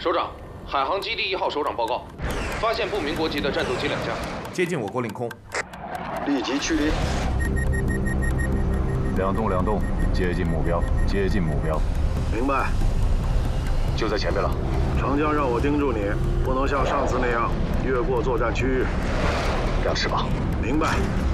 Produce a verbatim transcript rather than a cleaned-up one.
首长，海航基地一号首长报告，发现不明国籍的战斗机两架， 接近我国领空， 立即驱离。 两栋两栋，接近目标，接近目标。 明白。 就在前面了。 长江让我盯住你，不能像上次那样越过作战区域。 亮翅膀。 明白。